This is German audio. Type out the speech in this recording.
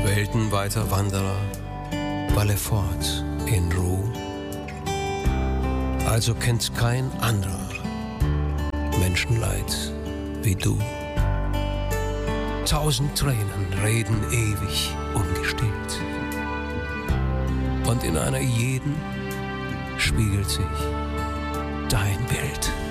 weltenweiter Wanderer, walle fort in Ruhe. Also kennt kein anderer Menschenleid wie du. 1000 Tränen reden ewig ungestillt. Und in einer jeden spiegelt sich dein Bild.